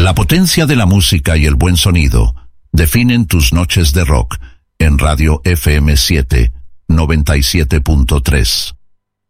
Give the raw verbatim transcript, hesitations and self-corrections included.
La potencia de la música y el buen sonido definen tus noches de rock en Radio F M siete noventa y siete punto tres.